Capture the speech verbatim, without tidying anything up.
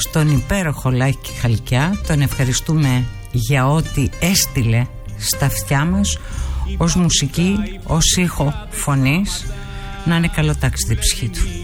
στον υπέροχο Λάκη Χαλκιά. Τον ευχαριστούμε για ό,τι έστειλε στα αυτιά μας ως μουσική, ως ήχο φωνής. Να είναι καλό ταξίδι ψυχή του.